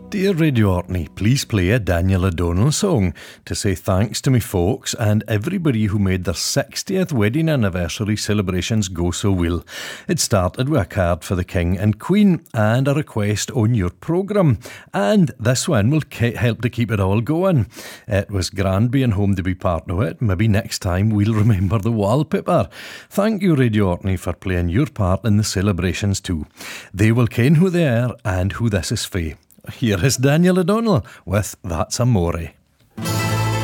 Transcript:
Dear Radio Orkney, please play a Daniel O'Donnell song to say thanks to me folks and everybody who made their 60th wedding anniversary celebrations go so well. It started with a card for the King and Queen and a request on your programme, and this one will help to keep it all going. It was grand being home to be part of it. Maybe next time we'll remember the wallpaper. Thank you Radio Orkney for playing your part in the celebrations too. They will ken who they are and who this is for. Here is Daniel O'Donnell with That's Amore.